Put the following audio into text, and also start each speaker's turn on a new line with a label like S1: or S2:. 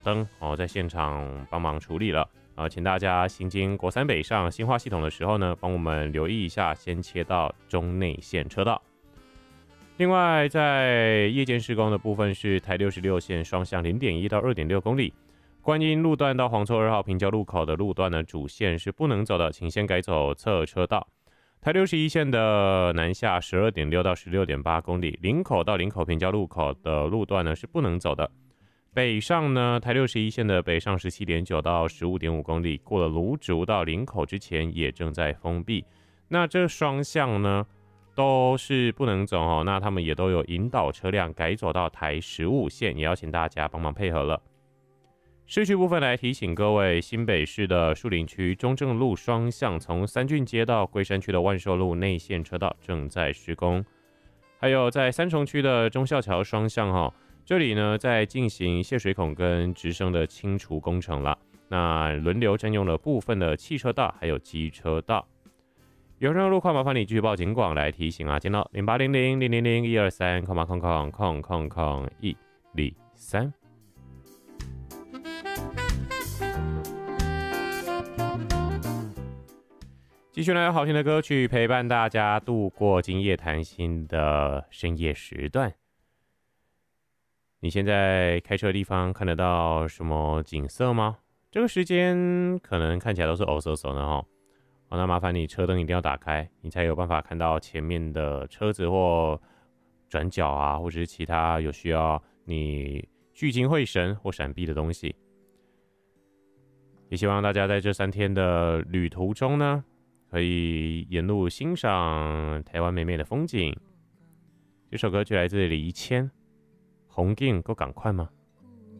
S1: 灯在现场帮忙处理了。请大家行经国三北上新化系统的时候呢，帮我们留意一下，先切到中内线车道。另外，在夜间施工的部分是台66线双向 0.1 到 2.6 公里，观音路段到黄厝2号平交路口的路段呢，主线是不能走的，请先改走侧车道。台61线的南下 12.6 到 16.8 公里，林口到林口平交路口的路段呢是不能走的。北上呢，台61线的北上 17.9 到 15.5 公里，过了芦竹到林口之前也正在封闭。那这双向呢都是不能走那他们也都有引导车辆改走到台15线，也要请大家帮忙配合了。市区部分来提醒各位，新北市的树林区中正路双向从三郡街到龟山区的万寿路内线车道正在施工，还有在三重区的忠孝桥双向这里呢在进行泄水孔跟直升的清除工程了，那轮流占用了部分的汽车道还有机车道。有任何路况麻烦你继续报警广来提醒见到0800-000-123，123。继续来好听的歌曲陪伴大家度过今夜谈心的深夜时段。你现在开车的地方看得到什么景色吗？这个时间可能看起来都是欧嗖嗖的那麻烦你车灯一定要打开，你才有办法看到前面的车子或转角或者是其他有需要你聚精会神或闪避的东西。也希望大家在这3天的旅途中呢，可以沿路欣赏台湾美美的风景。这首歌曲来自李怡谦，红景够赶快吗？